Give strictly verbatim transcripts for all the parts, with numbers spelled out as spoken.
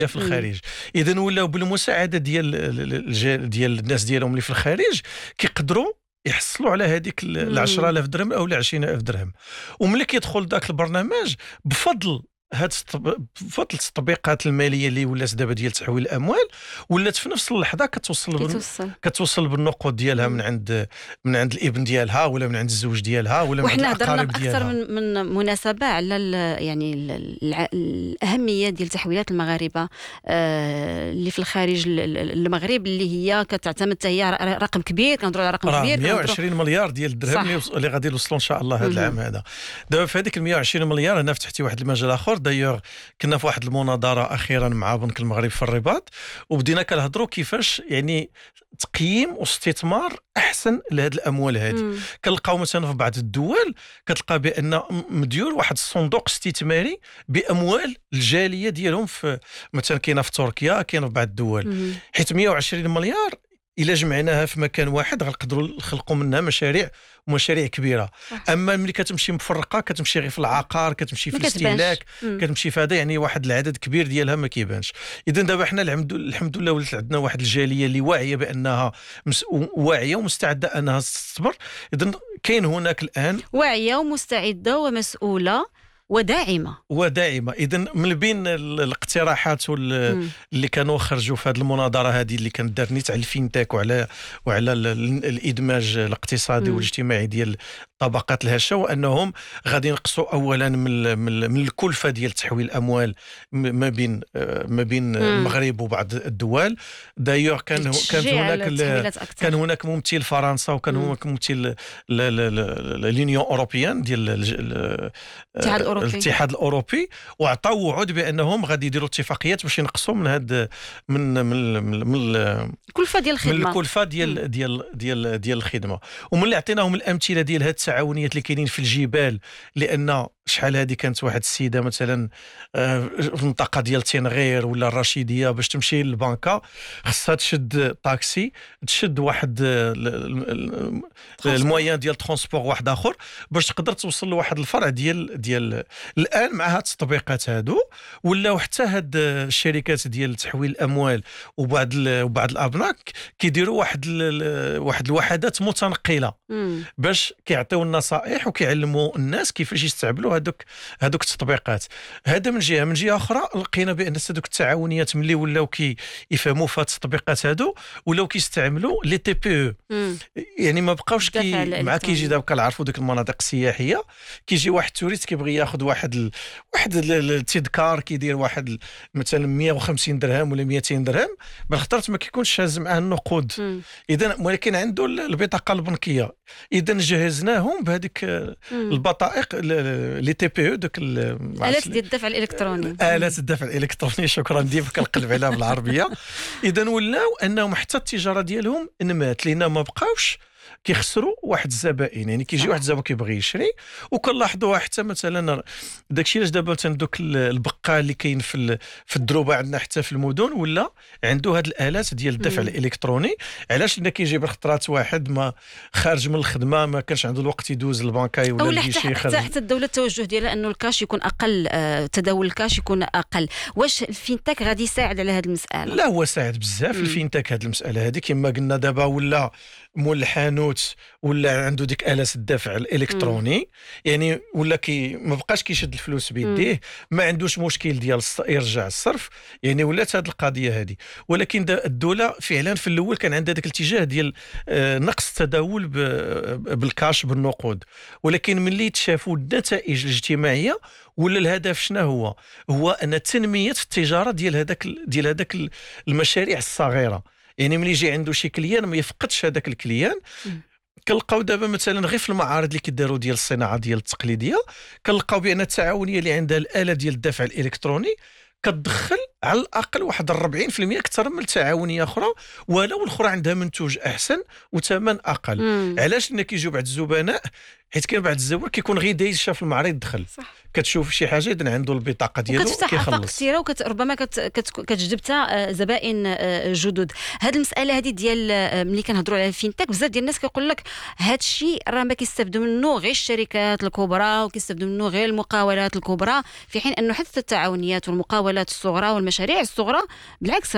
في الخارج. اذا ولاو بالمساعده ديال الجال ديال الناس ديالهم اللي في الخارج كيقدروا يحصلوا على هذيك ال عشرة آلاف درهم او ال عشرين ألف درهم. وملي كيدخل ذاك البرنامج بفضل هاد بفضل التطبيقات الماليه اللي ولات دابا ديال تحويل الاموال، ولات في نفس اللحظه كتوصل بال... كتوصل بالنقود ديالها من عند من عند الابن ديالها ولا من عند الزوج ديالها ولا من عند الاقارب ديالها. وحنا هضرنا اكثر من من مناسبه على ال... يعني ال... الاهميه ديال تحويلات المغاربه آه... اللي في الخارج المغرب، اللي هي كتعتمد حتى هي رقم كبير، كنهضروا على رقم كبير، مئة وعشرين مليار ديال الدرهم اللي غادي يوصلوا ان شاء الله هذا العام هذا. دابا في هذيك مئة وعشرين مليار انا فتحتي واحد المجال اخر. دايوغ كنا في واحد المناظره اخيرا مع بنك المغرب في الرباط، وبدينا كنهضروا كيفاش يعني تقييم واستثمار احسن لهذه الاموال هذه. كنلقاو مثلا في بعض الدول كتلقى بان مديور واحد الصندوق استثماري باموال الجاليه ديالهم، في مثلا كاينه في تركيا، كاينه في بعض الدول، حيت مئة وعشرين مليار إلا جمعناها في مكان واحد غنقدروا نخلقوا منها مشاريع ومشاريع كبيره. اما ملي كتمشي مفرقه كتمشي غير في العقار، كتمشي في الاستهلاك، كتمشي في هذا، يعني واحد العدد كبير ديالها ما كيبانش. اذا دابا حنا الحمد لله ولات عندنا واحد الجاليه اللي واعيه بانها مس... واعيه ومستعده انها تستثمر. اذا كاين هناك الان واعيه ومستعده ومسؤوله وداعمه وداعمه. اذا من بين الاقتراحات اللي كانوا خرجوا في هذه المناظره هذه اللي كانت دار نيت على الفينتك وعلى وعلى الادماج الاقتصادي م. والاجتماعي ديال الطبقات الهشه، وانهم غادي ينقصوا اولا من من الكلفه ديال تحويل الاموال ما بين ما بين المغرب وبعض الدول. دايوغ كان كان هناك كان هناك ممثل فرنسا، وكان هناك ممثل لونيون اوروبيان ديال الاتحاد الاتحاد الاوروبي، وعطاو وعود بانهم غادي يديروا اتفاقيات باش ينقصوا من هاد من من من الكلفه ديال الخدمه من الكلفه ديال ديال ديال ديال الخدمه. وملي عطيناهم الامثله ديال هاد التعاونيات اللي كاينين في الجبال، لان شحال هذه كانت واحد السيده مثلا في المنطقه ديال تنغير ولا الرشيديه باش تمشي للبنكه خصها تشد طاكسي، تشد واحد المويان ديال ترونسبور واحد اخر باش تقدر توصل لواحد الفرع ديال ديال الان. مع هاد التطبيقات هادو ولاو حتى هاد الشركات ديال تحويل الاموال وبعض وبعض الابناك كيديروا واحد واحد الوحدات متنقله باش كيعطيو النصائح وكيعلموا الناس كيفاش يستعملوا هذوك هذوك التطبيقات. هذا من جهه. من جهه اخرى لقينا بان هذوك التعاونيات ملي ولاو كيفهموا في هاد التطبيقات هادو ولاو كيستعملوا لي تي بي او، يعني ما بقاوش كي مع كيجي دابا كنعرفوا ديك المناطق السياحيه، كيجي واحد توريست كيبغي ياخذ واحد ال... واحد التذكار كيدير واحد مثلا مئة وخمسين درهم ولا مئتين درهم، بالخطرات ما كيكونش هاز معاه النقود. اذا ولكن عنده البطاقه البنكيه. اذا جهزناهم بهذيك البطائق لي تي بي او، دوك الات ديال الدفع الالكتروني، الات الدفع الالكتروني. شكرا ديما كنقلب عليها بالعربيه. اذا ولاو انهم حتى التجاره ديالهم نمات، لان ما بقاوش كيخسروا واحد الزبائن. يعني كيجي واحد الزبائن كيبغي يشري، وكنلاحظوها حتى مثلا داكشي علاش دابا تندوك البقال اللي كاين في في الدروبه عندنا حتى في المدن ولا عنده هاد الالات ديال الدفع الالكتروني. علاش؟ لان كيجي بالخطرات واحد ما خارج من الخدمه ما كانش عنده الوقت يدوز للبنكاي ولا الكيشي يخرج. حتى الدوله التوجه ديالها انه الكاش يكون اقل، آه تداول الكاش يكون اقل. واش الفينتك غادي يساعد على هذه المساله؟ لا، هو ساعد بزاف الفينتك هذه المساله هذه. كما قلنا دابا ولا مول الحانوت ولا عنده ديك آلات الدفع الالكتروني، مم. يعني ولا كي ما بقاش كيشد الفلوس بيديه، ما عندوش مشكل ديال يرجع الصرف. يعني ولات هذه القضيه هذه. ولكن الدوله فعلا في الاول كان عندها ذاك الاتجاه ديال نقص التداول بالكاش بالنقود، ولكن ملي تشافوا النتائج الاجتماعيه ولا الهدف شنو هو؟ هو ان تنميه التجاره ديال هذاك ديال هذاك المشاريع الصغيره. يعني ملي يجي عنده شي كليان ما يفقدش هذاك الكليان. كنلقاو دابا مثلا غير في المعارض اللي كيداروا ديال الصناعه ديال التقليديه، كنلقاو بان التعاونيه اللي عندها الاله ديال الدفع الالكتروني كتدخل على الاقل واحد أربعين بالمئة اكثر من التعاونيه اخرى، ولو الاخرى عندها منتوج احسن وثمن اقل. مم. علاش؟ لان كيجيو بعض الزبناء، حيت كاين بعض الزوار كيكون غير دايز شاف المعرض دخل، صح. كتشوف شي حاجه اذا عنده البطاقه ديالو كيخلص، كتفتح افاق كثيره وربما كتجذب حتى زبائن جدد. هذه المساله هذه ديال ملي كنهضروا على الفينتك، بزاف ديال الناس كيقول لك هذا الشيء راه ما كيستافدوا منه غير الشركات الكبرى وكيستافدوا منه غير المقاولات الكبرى، في حين انه حتى التعاونيات والمقاولات الصغرى والمشاريع المشاريع الصغرى بالعكس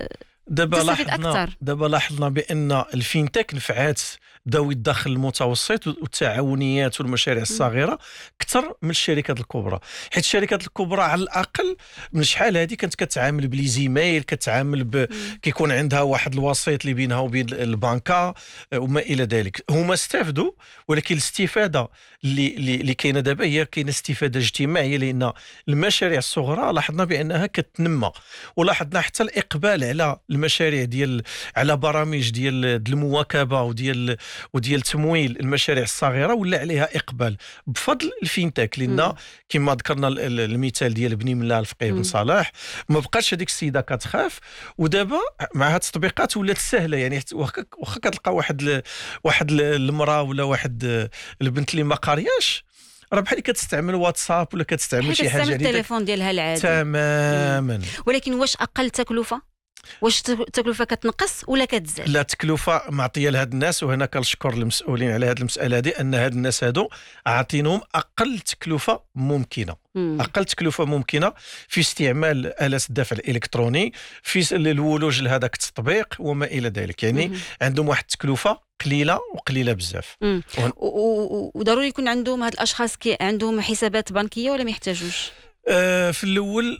دابا تستفيد لاحظنا اكثر. دابا لاحظنا بان الفينتك نفعات ذوي الدخل المتوسط والتعاونيات والمشاريع الصغيره اكثر من الشركات الكبرى، حيت الشركات الكبرى على الاقل من شحال هذه كانت كتعامل بلي زيميل، كتعامل ب... كيكون عندها واحد الوسيط اللي بينها وبين البنكه وما الى ذلك. هما استفدوا، ولكن الاستفاده اللي اللي كاينه دابا هي كاينه استفاده اجتماعيه، لان المشاريع الصغرى لاحظنا بانها كتنمى، ولاحظنا حتى الاقبال على المشاريع ديال على برامج ديال المواكبه وديال وديال تمويل المشاريع الصغيره ولا عليها اقبال بفضل الفينتك. لان كما ذكرنا المثال ديال بني ملا الفقيه بن صلاح، ما بقاتش هذيك السيده كتخاف، ودابا مع هاد التطبيقات ولات سهله. يعني واخا واخا كتلقى واحد ل... واحد المراه ولا واحد البنت اللي ما قارياش، راه بحال كتستعمل واتساب ولا كتستعمل شي حاجه كتستعمل التليفون ديالها العادي تماما. ولكن واش اقل تكلفه؟ واش التكلفه كتنقص ولا كتزاد؟ لا، التكلفه معطيه لهاد الناس، وهنا كنشكر المسؤولين على هاد المساله هذه، ان هاد الناس هادو عاطينهم اقل تكلفه ممكنه. مم. اقل تكلفه ممكنه في استعمال آلات الدفع الالكتروني، في الولوج لهذاك التطبيق وما الى ذلك. يعني مم. عندهم واحد التكلفه قليله وقليله بزاف. وهن... وضروري يكون عندهم هاد الاشخاص كي عندهم حسابات بنكيه ولا ما يحتاجوش؟ آه في الاول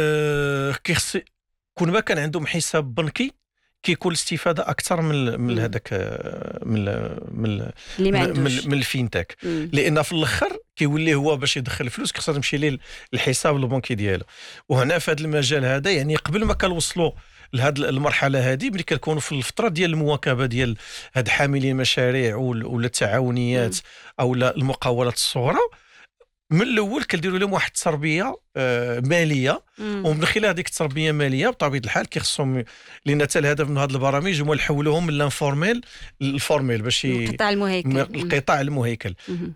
آه كيخص كون ما كان عندهم حساب بنكي كيكون الاستفاده اكثر من من هذاك من من اللي ما من, من الفينتك. لان في الاخر كيولي هو باش يدخل الفلوس كيخسر تمشي ليه الحساب البنكي ديالو. وهنا في هذا المجال هذا، يعني قبل ما كنوصلوا لهذه المرحله هذه، ملي كنكونوا في الفتره ديال المواكبه ديال هاد حاملين المشاريع ولا التعاونيات او المقاولات الصغرى، من الاول كنديروا لهم واحد التربيه آه ماليه، مم. ومن خلال هذيك التربيه الماليه بطبيعه الحال كيخصهم، لان حتى الهدف من هذه البرامج هو نحولوهم من الانفورميل للفورميل باش القطاع المهيكل القطاع المهيكل.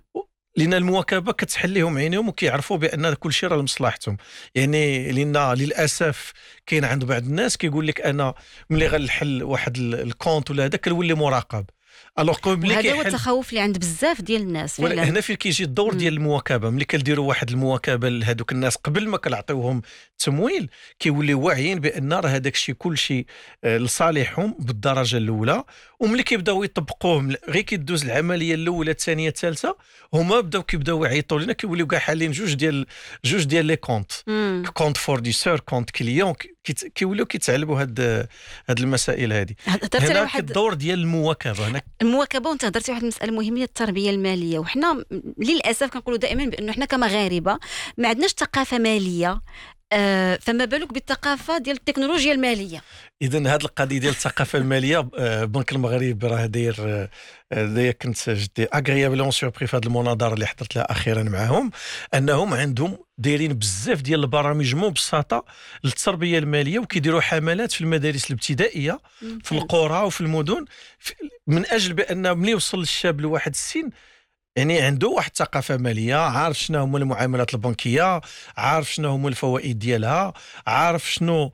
لان المواكبه كتحل لهم عينيهم وكيعرفوا بان كل شيء راه لمصلحتهم. يعني لان للاسف كاين عند بعض الناس كيقول لك انا ملي غنحل واحد الكونت ولا هذا كنولي مراقب. هذا هو التخوف اللي عند بزاف ديال الناس فعلا. هنا فين كيجي الدور ديال المواكبه. ملي كنديروا واحد المواكبه لهذوك الناس قبل ما كنعطيوهم التمويل، كيوليو واعيين بان راه هذاك الشيء كل شيء لصالحهم بالدرجه الاولى. وملي كيبداو يطبقوهم غير كيدوز العمليه الاولى الثانيه الثالثه، هما بداو كيبداو يعيطوا لنا، كيوليو كاع حالين جوج ديال جوج ديال لي كونت، كونت فورديسور كونت كليون، كيوليو كيتعلموا هاد هاد المسائل هذه. هنا الدور ديال المواكبه. هنا المواكبه. وانت هضرتي واحد المساله مهمه، التربيه الماليه. وحنا للاسف كنقولوا دائما بانه حنا كمغاربه ما عندناش ثقافه ماليه، آه فما بالك بالثقافه ديال التكنولوجيا الماليه. اذا هذه القضيه ديال الثقافه الماليه، بنك المغرب راه داير داير كنت جدي اغريابلون سوربري في هذه المناظره اللي حضرت لها اخيرا معهم، انهم عندهم دايرين بزاف ديال البرامج مبسطه للتربيه الماليه، وكيديروا حملات في المدارس الابتدائيه في القرى وفي المدن، من اجل بان ملي يوصل الشاب لواحد السن يعني عنده واحد الثقافه ماليه، عارف شنو هما المعاملات البنكيه، عارف شنو هما الفوائد ديالها، عارف شنو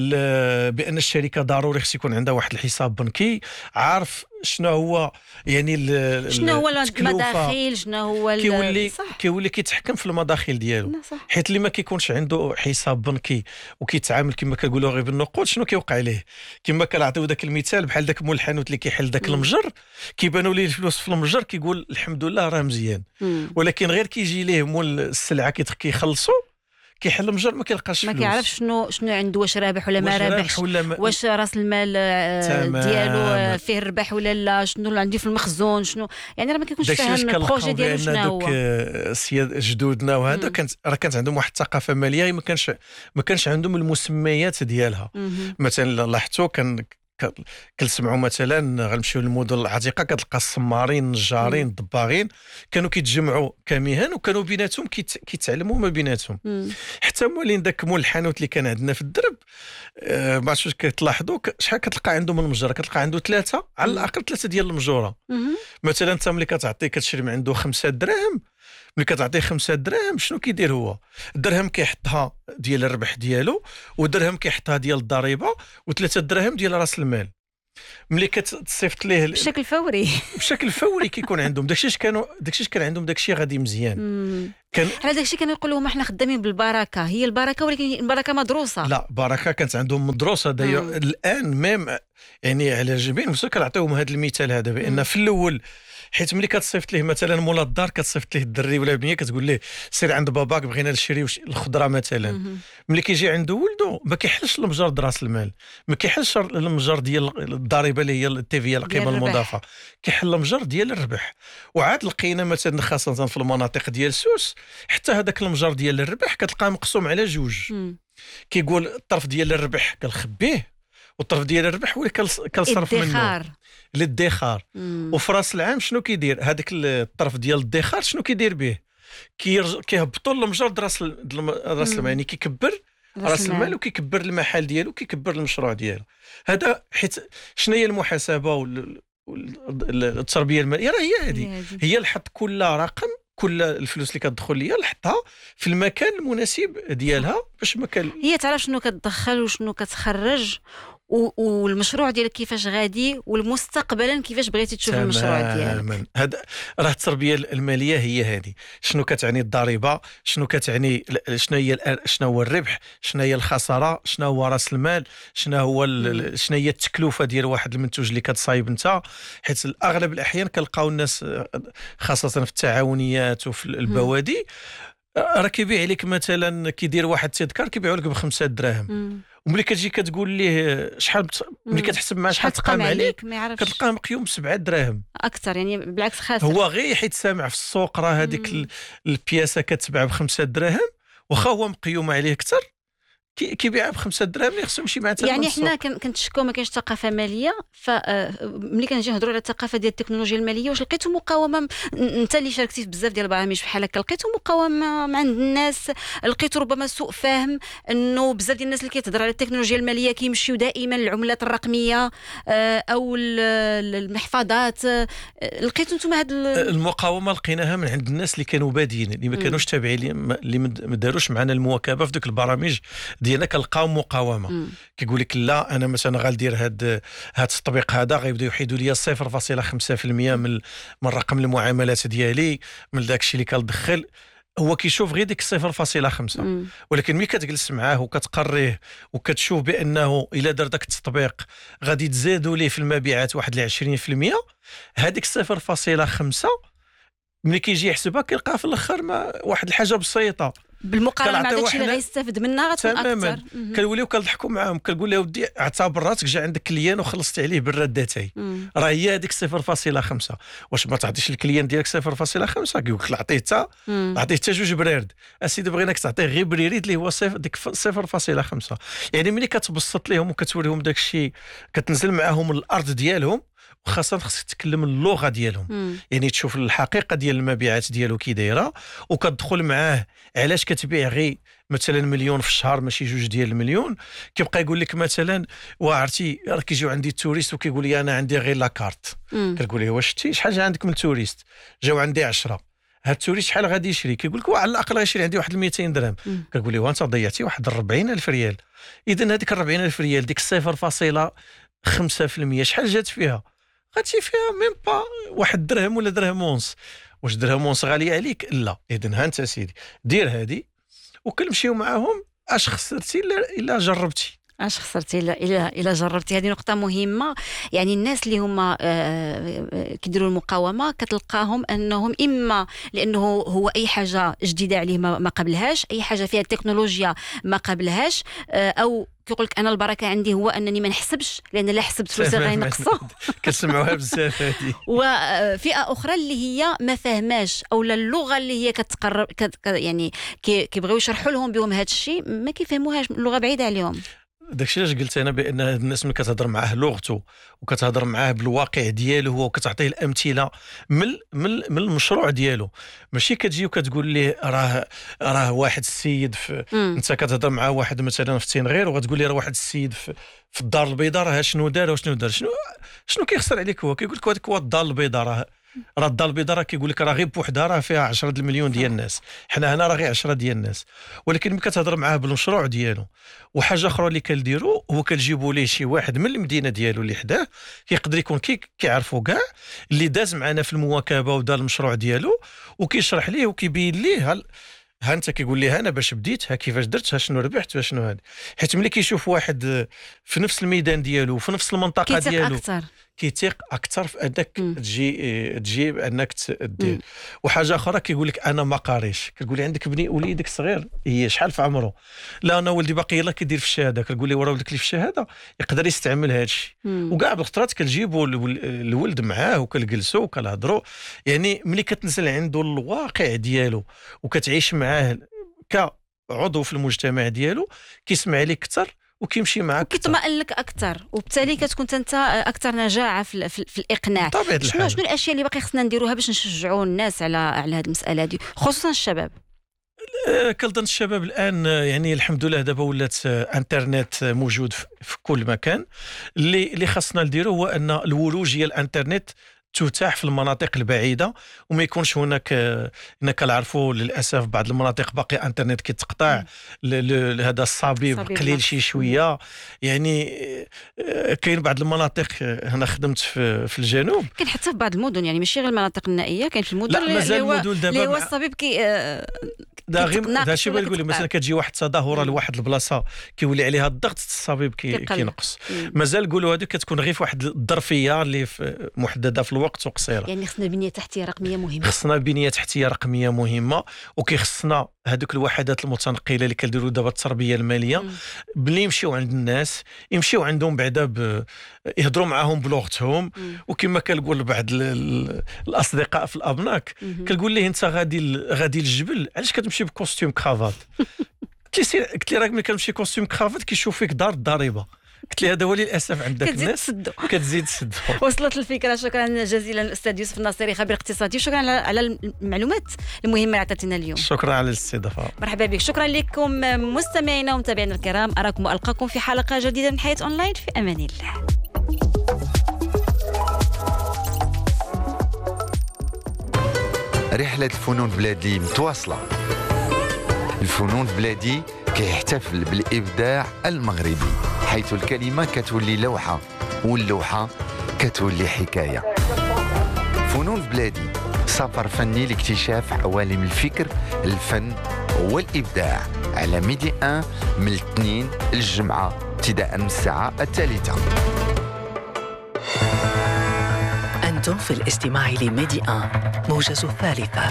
بان الشركه ضروري خص يكون عندها واحد الحساب بنكي، عارف شنو هو يعني شنو هو المداخيل، شنو هو كيولي كيولي كيتحكم في المداخيل ديالو. حيت اللي ما كيكونش عنده حساب بنكي وكيتعامل كما كنقولوا غير بالنقود، شنو كيوقع ليه؟ كما كنعطيو داك المثال بحال داك مول الحانوت اللي كيحل داك المجر، كيبانوا ليه الفلوس في المجر كيقول الحمد لله راه مزيان، ولكن غير كيجي ليه مول السلعه كيخلصوا كيحل المجر ما كيلقاش فلوس، ما كيعرفش شنو شنو عنده، واش رابح ولا ما رابحش، ما... واش راس المال ديالو فيه الربح ولا لا، شنو اللي عندي في المخزون، شنو يعني راه ما كيكونش فاهم البروجي ديالو شنو هو. دوك السياد جدودنا وهذا كانت راه كانت عندهم واحد الثقافه ماليه ما كانش ما كانش عندهم المسميات ديالها. مم. مثلا لاحظتوا كان كنسمعوا مثلا غنمشيو للمدن العتيقه كتلقى السمارين النجارين الضباغين كانوا كيتجمعوا كمهن وكانوا بيناتهم كيتعلموا ما بيناتهم. مم. حتى مولين داك مول الحانوت اللي كان عندنا في الدرب، آه ما عرفتش كتلاحظوا شحال كتلقى عندهم المجره، كتلقى عنده ثلاثه على الاقل ثلاثه ديال المجوره. مم. مثلا انت ملي كتعطي كتشري من عنده خمسة دراهم، ملي كتعطيه خمسة دراهم شنو كيدير هو؟ الدرهم كيحطها ديال الربح ديالو، ودرهم كيحطها ديال الضريبه، وثلاثه دراهم ديال راس المال. ملي كتصيفط ليه بشكل فوري بشكل فوري كيكون عندهم داكشي كانوا داكشي كان عندهم داكشي غادي مزيان. كان على داك الشيء كانوا يقولوا لهم احنا خدامين بالبركه، هي البركه ولكن البركه مدروسه. لا بركه كانت عندهم مدروسه داير الان ميم، يعني على جميع المستوى كنعطيوهم هذا المثال هذا، بان في الاول حيت ملي كتصيفط ليه مثلا مولا الدار، كتصيفط ليه الدري ولا البنيه كتقول ليه سير عند باباك بغينا نشريو الخضره مثلا، ملي كيجي عنده ولده ما كيحلش المجرد راس المال، ما كيحلش المجر ديال الضريبه اللي هي التيفيه القيمه المضافه، كيحل المجر ديال الربح. وعاد لقينا مثلا خاصه في المناطق ديال سوس حتى هذاك المجر ديال الربح كتلقاه مقسوم على جوج، كيقول الطرف ديال الربح كنخبيه والطرف ديال الربح هو اللي كنصرف منه للادخار. وفي راس العام شنو كيدير هذاك الطرف ديال الادخار، شنو كيدير به؟ كيهبطوا المجرد راس راس المال، يعني كيكبر راس المال وكيكبر المحل ديالو وكيكبر المشروع ديالو. هذا حيت شنو هي المحاسبه والتربيه الماليه؟ راه هي هذه، هي الحط كل رقم، كل الفلوس اللي كتدخل ليا نحطها في المكان المناسب ديالها باش ما كان هي تعرف شنو كتدخل وشنو كتخرج، والمشروع ديالك كيفاش غادي، والمستقبلا كيفاش بغيتي تشوف المشروع ديالك. هذا راه التربيه الماليه هي هذه. شنو كتعني الضريبه، شنو كتعني، شنو هي شنو هو الربح، شنو هي الخساره، شنو هو راس المال، شنو هو شنو هي التكلفه ديال واحد المنتوج اللي كتصايب انت. حيت اغلب الاحيان كنلقاو الناس خاصه في التعاونيات وفي البوادي راه كيبيع عليك مثلا، كيدير واحد التذكار كيبيعوا لك بخمسة دراهم، وملي كتجي كتقول ليه شحال بت... ملي كتحسب معاه شحال تقام عليك كتلقاه مقيوم بسبعة دراهم اكثر، يعني بالعكس خاسر. هو غير حيت سامع في السوق راه هذيك ال... البياسه كتباع بخمسة دراهم، واخا هو مقيوم عليه اكثر كيبيعها بخمسة دراهم اللي خصهم يمشي مع ثمن يعني حنا كنتشكوا ما كاينش ثقافه ماليه. فملي كنجي نهضروا على الثقافه ديال التكنولوجيا الماليه، واش لقيتوا مقاومه؟ انت اللي شاركتي في بزاف ديال البرامج بحال هكا، لقيتوا مقاومه مع عند الناس؟ لقيتوا ربما سوء فهم انه بزاف ديال الناس اللي كيتهضر على التكنولوجيا الماليه كيمشيو دائما للعملات الرقميه او المحفظات؟ لقيتوا انتم هاد المقاومه؟ لقيناها من عند الناس اللي كانوا بادين، اللي ما كانوش تابعين، اللي ما داروش معنا المواكبه في ذوك البرامج ديالنا، كنلقاو مقاومه. كيقول لك لا انا مثلا غندير هاد هاد التطبيق هذا غيبداو يحيدوا لي صفر فاصلة خمسة بالمئة من من رقم المعاملات ديالي، من داك الشيء اللي كندخل. هو كيشوف غير ديك صفر فاصلة خمسة، ولكن ملي كتجلس معاه وكتقريه وكتشوف بانه الا دار داك التطبيق غادي تزادوا ليه في المبيعات واحد عشرين بالمئة، هذيك صفر فاصلة خمسة ملي كيجي يحسبها كيلقى في الاخر ما واحد الحاجه بسيطه بالمقارنه مع داكشي اللي غيستافد منها غتكون اكثر. كنوليو كنضحكوا معاهم، كنقول له ودي اعتبر راسك جا عندك كليان وخلصتي عليه بالردتين، راه هي هذيك صفر فاصلة خمسة. واش ما تعطيش الكليان ديالك صفر فاصلة خمسة؟ كيقول لك عطيه حتى عطيه حتى جوج برارد، اسيدي بغيناك تعطيه غير بريريد اللي هو صفر ديك صفر فاصلة خمسة. يعني ملي كتبسط لهم وكتوريهم داك الشيء كتنزل معاهم الارض ديالهم، وخاصه خصك تتكلم اللغه ديالهم. مم. يعني تشوف الحقيقه ديال المبيعات ديالو كي دايره، وكتدخل معاه علاش كتبيع غير مثلا مليون في الشهر ماشي جوج ديال المليون. كيبقى يقول لك مثلا وعرتي راه كيجيو عندي التوريست وكيقول لي انا عندي غير لاكارت، كتقول ليه واش شتي شحال جا عندك من التوريست؟ جاو عندي عشرة، هاد التوريست شحال غادي يشري؟ كيقول لك على الاقل غيشري عندي واحد مئتين درهم. كتقول ليه وانت ضيعتي واحد أربعين ألف ريال. اذا هذيك أربعين ألف ريال ديك صفر فاصلة خمسة بالمئة شحال جات فيها؟ غاتي فيها ميم با واحد درهم ولا درهم ونص. واش درهم ونص غاليه عليك؟ لا. اذن ها انت سيدي دير هادي وكنمشيو معاهم. اش خسرتي الا جربتي؟ اش خسرتي الا الا الا جربتي؟ هذه نقطه مهمه. يعني الناس اللي هما كيديروا المقاومه كتلقاهم انهم اما لانه هو اي حاجه جديده عليه ما قبلهاش، اي حاجه فيها التكنولوجيا ما قبلهاش، او كيقول لك انا البركه عندي هو انني ما نحسبش، لان لا حسبت فلوسي غينقصوا. كنسمعوها بزاف هذه. وفئه اخرى اللي هي ما فاهماش، او اللغه اللي هي كتقرب يعني كيبغيو يشرحوا لهم بهم هذا الشيء ما كيفهموهاش، اللغه بعيده عليهم. داكشي علاش قلت انا بان الناس ملي كتهضر معاه لغته وكتهضر معاه بالواقع ديالو هو وكتعطيه الامثله من من من المشروع ديالو، ماشي كتجي وكتقول ليه راه راه واحد السيد في م. انت كتهضر مع واحد مثلا في تنغير وغتقول لي راه واحد السيد في, في الدار البيضاء راه شنو دار وشنو دار شنو شنو كيخسر عليك؟ هو كيقول لك هذاك هو الدار البيضاء راه راه الدار البيضاء راه كيقول لك راه غير بوحدها راه فيها عشرة المليون ديال الناس، حنا هنا راه غير عشرة ديال الناس. ولكن ملي كتهضر معاه بالمشروع ديالو وحاجه اخرى اللي كنديرو هو كنجيبوا ليه شي واحد من المدينه ديالو اللي حداه كيقدر يكون كي كيعرفوا كاع اللي داز معنا في المواكبه ودار المشروع ديالو وكيشرح ليه وكيبين ليه هل ها انت كيقول لي انا باش بديت ها كيفاش درت ها شنو ربحت ها شنو هذا. حيت ملي كيشوف واحد في نفس الميدان ديالو في نفس المنطقه كيثيق ديالو اكثر. كيتيق اكثر في انك مم. تجي تجي انك تدير. مم. وحاجه اخرى كيقول لك انا ما قاريش، كتقول لي عندك بني وليدك صغير هي شحال في عمره؟ لا انا ولدي باقي يلاه كيدير في الشهاده، كتقول لي ورا ولدك اللي في الشهاده يقدر يستعمل هذا الشيء. مم. وكاع بالخطرات كنجيبوا الول- الولد معاه وكنجلسوا وكنهضروا. يعني ملي كتنزل عنده الواقع ديالو وكتعيش معاه كعضو في المجتمع ديالو كيسمع لك اكثر وكيمشي معاك أكتر. وكيطمئن لك اكثر، وبالتالي كتكون انت اكثر نجاعه في, في, في الاقناع. بطبيعة شنو الحال. شنو الاشياء اللي باقي خصنا نديروها باش نشجعوا الناس على على هذه المساله هذه، خصوصا الشباب؟ آه، كنظن الشباب الان آه، يعني الحمد لله دابا ولات آه، انترنت آه، موجود في في كل مكان. اللي اللي خاصنا نديرو هو ان الولوج ديال الانترنت تتاح في المناطق البعيده وما يكونش هناك آه، هنا كنعرفوا للاسف بعض المناطق باقي انترنت كيتقطع ل- ل- هذا الصبيب صبيب قليل نقص. شي شويه. يعني آه، كاين بعض المناطق آه، هنا خدمت في في الجنوب. كاين حتى في بعض المدن، يعني ماشي غير المناطق النائيه، كاين في المدن لا، اللي مازال اللي هو المدن دابا اللي هو مع- الصبيب كي آه، دا غير كيتناقص دا شي ولا بغا نقول لك كيتقطع. مثلا كتجي واحد التظاهره مم. لواحد البلاصه كيولي عليها الضغط الصبيب كي كيقل. كينقص. مم. مازال نقولوا هذه كتكون غير في واحد الظرفيه اللي في محدده في الوقت وقصيره. يعني خصنا البنيه التحتيه رقميه مهمه. خصنا بنيه تحتيه رقميه مهمه وكيخصنا هذوك الوحدات المتنقله اللي كنديروا دابا التربيه الماليه مم. بلي يمشيو عند الناس يمشيو عندهم بعدا ب... يهضروا معاهم بلغتهم. مم. وكما كنقول لبعض ال- ال- الاصدقاء في الابناك مهم. كنقول ليه انت غادي ل- غادي للجبل علاش كتمشي بكوستيم كرافات؟ قلت لي سير- قلت لي راك ملي كنمشي كوستيم كرافات كيشوف فيك دار الضريبه. قلت لي هذا هو للاسف عند داك كتزيد الناس تسدو. كتزيد تسد. وصلت الفكره. شكرا جزيلا الاستاذ يوسف الناصري، خبير اقتصادي، شكرا على على المعلومات المهمه اللي عطيتينا اليوم. شكرا على الاستضافه. مرحبا بك. شكرا لكم مستمعينا ومتابعينا الكرام، اراكم والقاكم في حلقه جديده من حياه اونلاين، في امان الله. رحلة الفنون بلادي متواصلة. الفنون بلادي كيحتفل بالإبداع المغربي، حيث الكلمة كتولي لوحة واللوحة كتولي حكاية. فنون بلادي سفر فني لاكتشاف عوالم الفكر، الفن والإبداع، على ميدي واحد من الاثنين للجمعة ابتداء من الساعة الثالثة. أنتم في الاستماع لميدي واحد موجز الثالثة.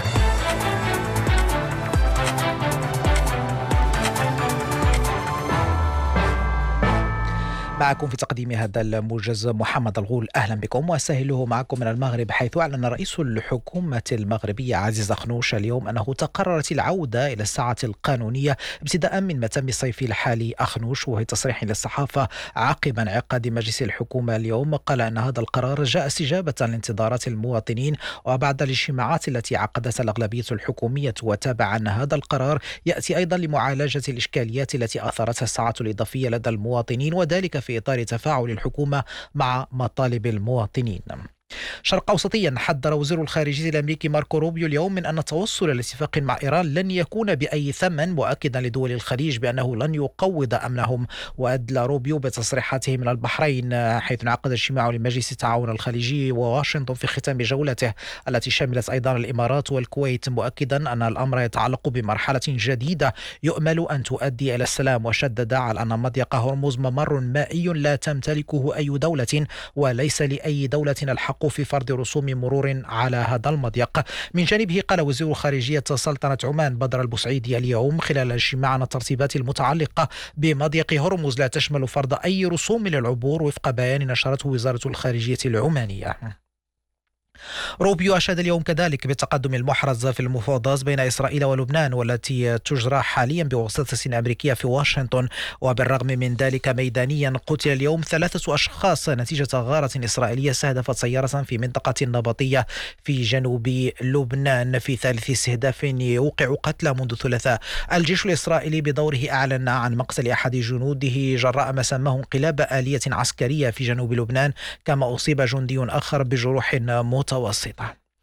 معكم في تقديم هذا الموجز محمد الغول، أهلا بكم وأسهله معكم من المغرب. حيث أعلن رئيس الحكومة المغربية عزيز أخنوش اليوم أنه تقررت العودة إلى الساعة القانونية ابتداء من متم الصيف الحالي. أخنوش وهي تصريح للصحافة عقب انعقاد مجلس الحكومة اليوم قال أن هذا القرار جاء استجابة لانتظارات المواطنين وبعد الاجتماعات التي عقدتها الأغلبية الحكومية. وتابع أن هذا القرار يأتي أيضا لمعالجة الإشكاليات التي أثرتها الساعة الإضافية لدى المواطنين، وذلك في إطار تفاعل الحكومة مع مطالب المواطنين. شرق أوسطيا. حذر وزير الخارجية الأمريكي ماركو روبيو اليوم من أن التوصل لاتفاق مع إيران لن يكون بأي ثمن، مؤكدا لدول الخليج بأنه لن يقوض أمنهم. وأدلى روبيو بتصريحاته من البحرين حيث انعقد اجتماع لمجلس التعاون الخليجي وواشنطن في ختام جولته التي شملت أيضا الإمارات والكويت، مؤكدا أن الأمر يتعلق بمرحلة جديدة يؤمل أن تؤدي إلى السلام. وشدد على أن مضيق هرمز ممر مائي لا تمتلكه أي دولة وليس لأي دولة الحق في فرض رسوم مرور على هذا المضيق. من جانبه قال وزير خارجية سلطنة عمان بدر البوسعيدي اليوم خلال الاجتماع أن الترتيبات المتعلقة بمضيق هرمز لا تشمل فرض أي رسوم للعبور وفق بيان نشرته وزارة الخارجية العمانية. روبيو أشاد اليوم كذلك بالتقدم المحرز في المفاوضات بين إسرائيل ولبنان والتي تجرى حاليا بواسطة أمريكية في واشنطن. وبالرغم من ذلك ميدانيا قتل اليوم ثلاثة أشخاص نتيجة غارة إسرائيلية استهدفت سيارة في منطقة نبطية في جنوب لبنان في ثالث استهداف يوقع قتلى منذ الثلاثاء. الجيش الإسرائيلي بدوره أعلن عن مقتل أحد جنوده جراء ما سماه انقلاب آلية عسكرية في جنوب لبنان، كما أصيب جندي آخر بجروح متوسطة.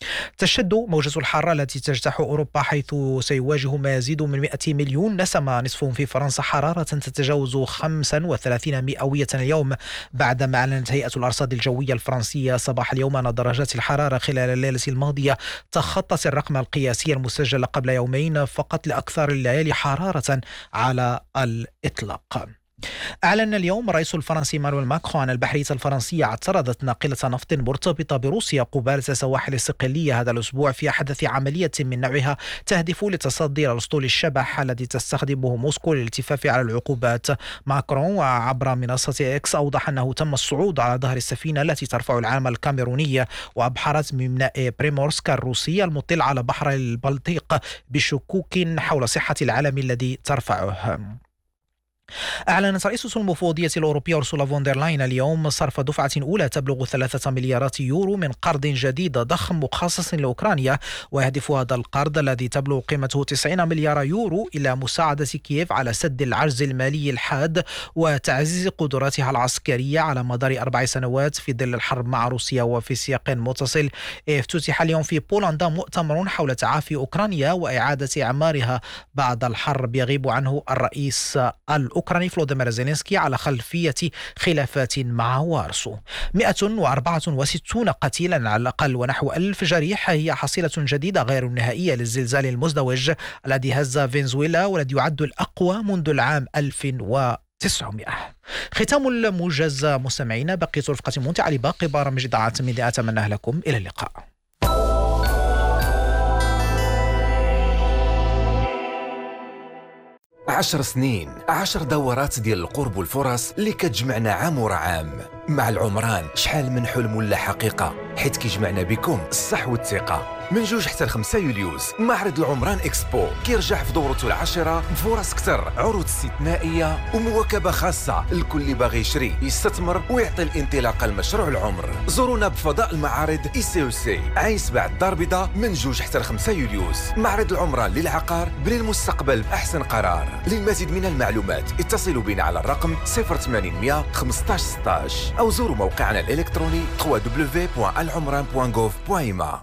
تشتد موجة الحارة التي تجتاح أوروبا، حيث سيواجه ما يزيد من مئة مليون نسمة، نصفهم في فرنسا، حرارة تتجاوز خمسة وثلاثين مئوية اليوم، بعدما أعلنت هيئة الأرصاد الجوية الفرنسية صباح اليوم أن درجات الحرارة خلال الليلة الماضية تخطت الرقم القياسي المسجل قبل يومين فقط لأكثر الليالي حرارة على الإطلاق. أعلن اليوم الرئيس الفرنسي مانويل ماكرون أن البحرية الفرنسية اعترضت ناقلة نفط مرتبطة بروسيا قبالة سواحل الصقلية هذا الأسبوع في أحدث عملية من نوعها تهدف لتصدي الأسطول الشبح الذي تستخدمه موسكو للالتفاف على العقوبات. ماكرون عبر منصة إكس أوضح أنه تم الصعود على ظهر السفينة التي ترفع العلم الكاميروني وأبحرت من ميناء بريمورسك الروسي المطل على بحر البلطيق بشكوك حول صحة العلم الذي ترفعه. أعلنت رئيسة المفوضية الأوروبية أورسولا فوندرلاين اليوم صرف دفعة أولى تبلغ ثلاثة مليارات يورو من قرض جديد ضخم مخصص لأوكرانيا، ويهدف هذا القرض الذي تبلغ قيمته تسعين مليار يورو إلى مساعدة كييف على سد العجز المالي الحاد وتعزيز قدراتها العسكرية على مدار أربع سنوات في ظل الحرب مع روسيا. وفي سياق متصل، افتتح اليوم في بولندا مؤتمر حول تعافي أوكرانيا وإعادة إعمارها بعد الحرب يغيب عنه الرئيس الأوكراني فلوديمير زيلينسكي على خلفية خلافات مع وارسو. مئة وأربعة وستون قتيلا على الأقل ونحو ألف جريح هي حصيلة جديدة غير نهائية للزلزال المزدوج الذي هز فنزويلا والذي يعد الأقوى منذ العام ألف وتسعمئة. ختام الموجز مستمعينا، بقيت رفقة ممتعة لباقي برامج إذاعة ميديا، أتمنى لكم إلى اللقاء. عشر سنين، عشر دورات ديال القرب والفرص اللي كتجمعنا عام ورا عام. مع العمران شحال من حلم ولا حقيقة، حيت كيجمعنا بكم الصح والثقة. من جوج حتى الخمسة يوليوز معرض العمران إكسبو كيرجع في دورته العاشرة بفرص كتر، عروض استثنائية ومواكبة خاصة لكل اللي باغي يشري يستثمر ويعطي الانطلاقة لمشروع العمر. زورونا بفضاء المعارض إي سي أو سي عايس بعد الدار البيضاء من جوج حتى الخمسة يوليوز. معرض العمران للعقار، بني المستقبل بأحسن قرار. للمزيد من المعلومات اتصلوا بنا على الرقم صفر ثمانمئة خمسطاش ستطاش أو زوروا موقعنا الإلكتروني دبليو دبليو دبليو دوت العمران دوت غوف دوت إم.